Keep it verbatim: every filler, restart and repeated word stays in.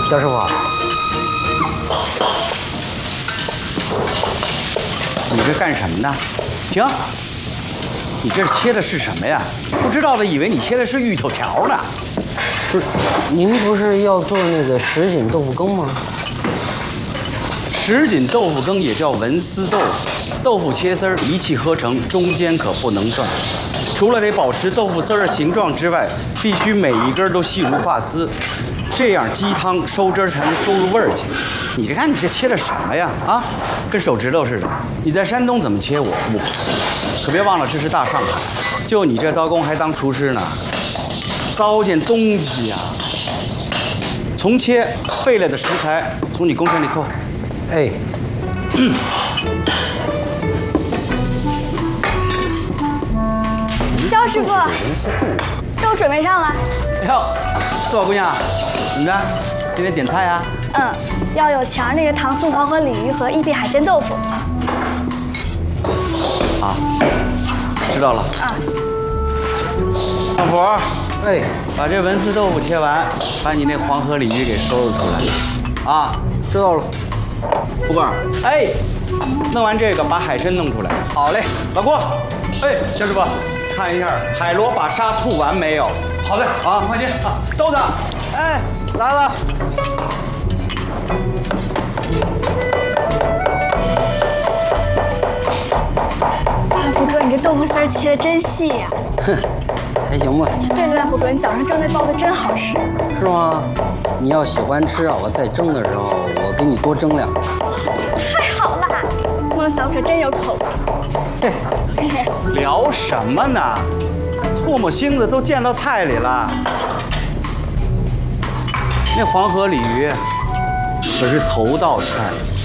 焦师傅好。 你这干什么呢？停！你这切的是什么呀？不知道的以为你切的是芋头条呢。 不是，您不是要做那个什锦豆腐羹吗？ 什锦豆腐羹也叫文思豆腐，豆腐切丝儿一气呵成，中间可不能断。除了得保持豆腐丝儿的形状之外，必须每一根都细如发丝，这样鸡汤收汁儿才能收入味儿去。你这看你这切的什么呀？啊，跟手指头似的。你在山东怎么切我不？可别忘了这是大上海，就你这刀工还当厨师呢，糟践东西呀！重切废了的食材从你工钱里扣。 哎， 嗯， 肖师傅，都准备上了。 哎呦，四宝姑娘，怎么着？今天点菜呀？ 嗯，要有强烈的糖醋黄河鲤鱼和一品海鲜豆腐。 啊，知道了。 啊。 胖福， 哎， 把这文思豆腐切完，把你那黄河鲤鱼给收拾出来。啊， 知道了。 福贵，哎，弄完这个把海参弄出来。好嘞，老郭， 哎，肖师傅， 看一下海螺把沙吐完没有？ 好的， 啊， 快进啊， 豆子，哎，来了。 万福哥，你这豆腐丝儿切的真细呀！ 哼，还行吧。 对了，万福哥，你早上蒸那包子真好吃。 是吗？你要喜欢吃啊，我在蒸的时候我给你多蒸两个。 太好啦，孟小可真有口福。 聊什么呢？唾沫星子都溅到菜里了。那黄河鲤鱼可是头道菜。